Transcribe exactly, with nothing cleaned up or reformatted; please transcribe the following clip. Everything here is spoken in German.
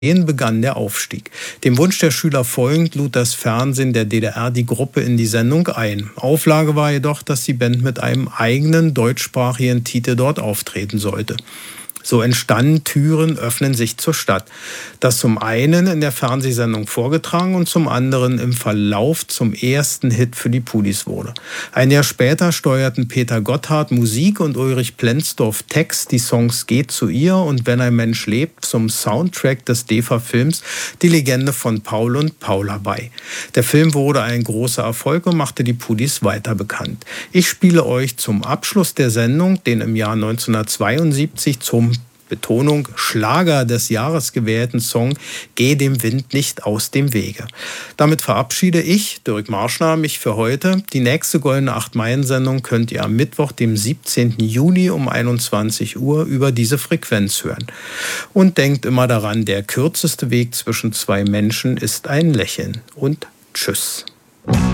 begann der Aufstieg. Dem Wunsch der Schüler folgend lud das Fernsehen der D D R die Gruppe in die Sendung ein. Auflage war jedoch, dass die Band mit einem eigenen deutschsprachigen Titel dort auftreten sollte. So entstanden Türen öffnen sich zur Stadt, das zum einen in der Fernsehsendung vorgetragen und zum anderen im Verlauf zum ersten Hit für die Puhdys wurde. Ein Jahr später steuerten Peter Gotthard Musik und Ulrich Plenzdorf Text die Songs Geht zu ihr und Wenn ein Mensch lebt zum Soundtrack des D E F A-Films Die Legende von Paul und Paula bei. Der Film wurde ein großer Erfolg und machte die Puhdys weiter bekannt. Ich spiele euch zum Abschluss der Sendung den im Jahr neunzehnhundertzweiundsiebzig zum Betonung Schlager des Jahres gewählten Song Geh dem Wind nicht aus dem Wege. Damit verabschiede ich, Dirk Marschner, mich für heute. Die nächste Goldene acht-Meilen-Sendung könnt ihr am Mittwoch, dem siebzehnten Juni um einundzwanzig Uhr über diese Frequenz hören. Und denkt immer daran, der kürzeste Weg zwischen zwei Menschen ist ein Lächeln. Und tschüss.